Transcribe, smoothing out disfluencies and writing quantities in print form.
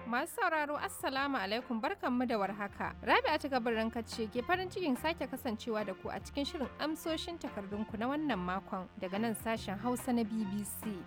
Masu sauraro Assalamu alaikum barkanmu da warhaka. Rabi'a ta gabarin ce ke farin cikin sake kasancewa da ku a cikin shirin amsoshin takardunku na wannan makon daga nan sashen Hausa na BBC.